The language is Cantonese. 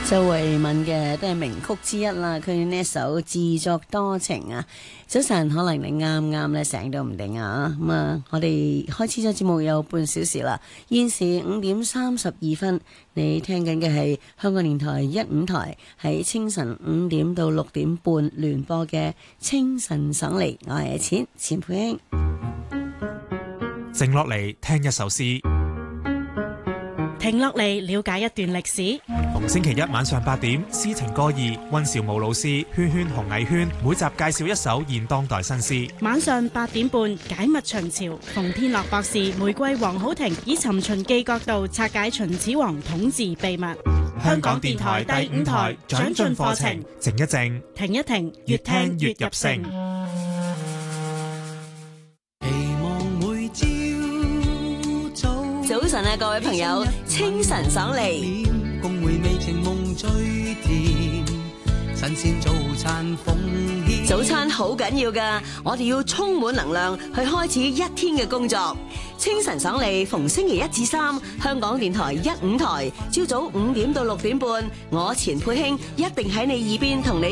周慧敏嘅都係名曲之一啦，佢呢一首自作多情啊。早晨，可能你啱啱咧醒都唔定啊。咁啊，我哋開始咗節目有半小時啦，現時5:32，你聽緊嘅係香港電台152台喺清晨5點到6點半聯播嘅清晨爽利，我係錢佩興。 靜落嚟聽一首詩， 停落嚟了解一段歷史。 逢星期一晚上8點，詩情歌意，溫兆武老師圈圈紅藝圈每集介紹一首現當代新詩。 晚上8點半，解密秦朝，馮天樂博士、玫瑰黃好婷以尋秦記角度拆解秦始皇統治秘密。 香港電台第5台長進課程，靜一靜， 停一停，越聽越入聲。 早晨啊，各位朋友，清晨爽利。 共回味情夢最甜，新鮮早餐奉獻。 早餐好緊要㗎，我哋要充滿能量去開始一天嘅工作。清晨爽利，逢星期1至3，香港電台152台，朝早5點到6點半，我錢佩興一定喺你耳邊同你